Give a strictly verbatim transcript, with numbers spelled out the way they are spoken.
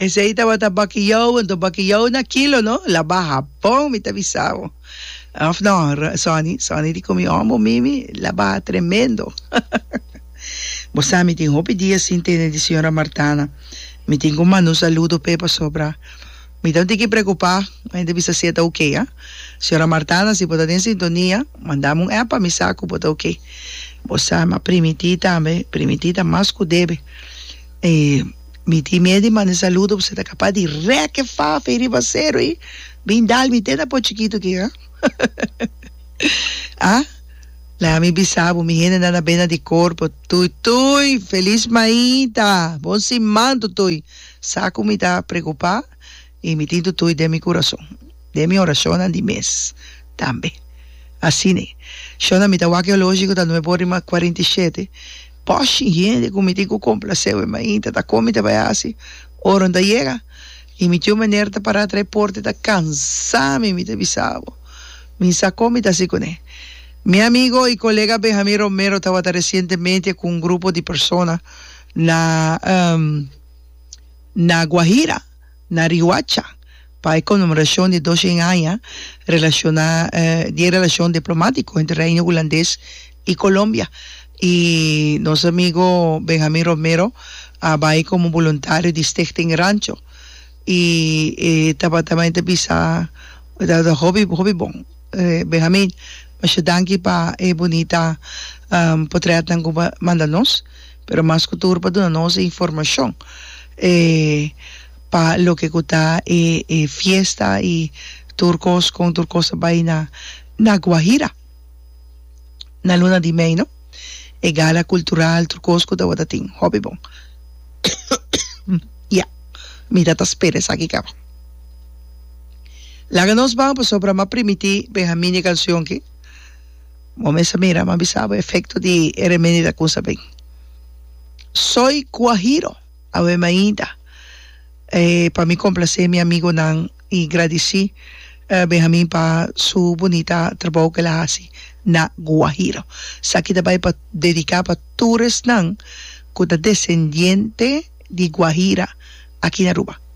Ese ahí estaba tabaquillo, en tabaquillo na kilo, no? La baja, pong, mi tabisawo. Of no, Sonny, Sonny di kumi amo mimi, la baja tremendo. Bosa, mi tengo pedir assim, tem de senhora Martana. Me tengo mano saludo pepa sobra. Me não tem que preocupar, ainda bisa ser tá ok, ah? Senhora Martana, se botar em sintonia, mandamos um app, me saco, botar ok. Bosa, ma primitita, me primitita mais que deve. Eh, me tem medo, mas saludo, você tá capaz de re que fa, ferir você, aí. Bem dal, me tem da po chiquito aqui, ah? Ah? La mi bisabo, mi gente nada bena de corpo, tui, tui, feliz maíta, bom manto tui, saco me tá preocupar e me tinto tui de mi coração, de mi oração de mês, também, assim né, shona me tá wake lógico da nueve por quarenta e sete, poxa gente, como me tico complaceu, maíta, tá como tá vai assim, ora onde chega, e me tio maneira para trás porta, tá cansado, me tá bisabo, me sacou me tá assim com ele. Mi amigo y colega Benjamín Romero estaba recientemente con un grupo de personas na, um, na Guajira, na Rihuacha, para la conmemoración de doce años relaciona, uh, de relación diplomática entre Reino Holandés y Colombia. Y nuestro amigo Benjamín Romero uh, va ahí como voluntario de Stichting Rancho. Y estaba también de visa, de hobby, hobby bon. Uh, Benjamín, mas danke pa e bonita um, potreat ng mandanos, pero mas kutur pa doon nos información eh, pa lo que kuta e, e fiesta y turcos con turcos bay na, na Guajira na luna di May, no? E gala cultural turcos kuta watating hobby bon. Ya, mi tatas Pérez aquí kaba. Laga nos vamos pa sobra ma primiti Benjamin y canción que Momesa mira, mabisaba efecto de eremeni da cosa bem. Soy Guajiro, ave mainda. Eh, para me complacer mi amigo Nan y agradecer uh, Benjamin para su bonita trabajo que la hace na Guajiro. Saki também para dedicar para todos Nan, que descendiente de Guajira aqui na Aruba.